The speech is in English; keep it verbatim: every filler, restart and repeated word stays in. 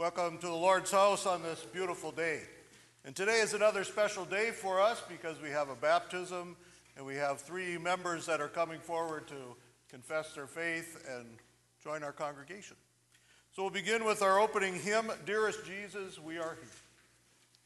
Welcome to the Lord's house on this beautiful day. And today is another special day for us because we have a baptism and we have three members that are coming forward to confess their faith and join our congregation. So we'll begin with our opening hymn, Dearest Jesus, We Are Here.